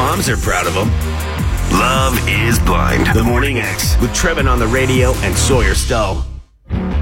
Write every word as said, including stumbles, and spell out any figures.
moms are proud of them. Love is Blind. The Morning X with Trevin on the radio and Sawyer Stowe.